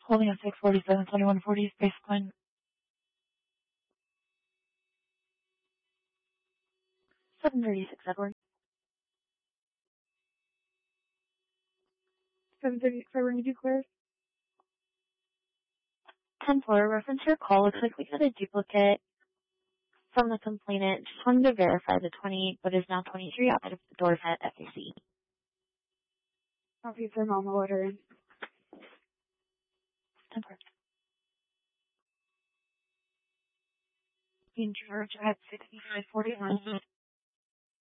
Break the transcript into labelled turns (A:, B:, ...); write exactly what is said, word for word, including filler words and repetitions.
A: Holding at six forty-seven, twenty-one forty, Space Point. seven thirty-six, Edward. seven thirty-six, we're going to do clear. ten four, reference your call. Looks like we got a duplicate from the complainant. Just wanted to verify the twenty, but is now twenty-three outside of the doors at F A C.
B: Copy for mama order.
A: ten four. In charge at sixty-five forty-one.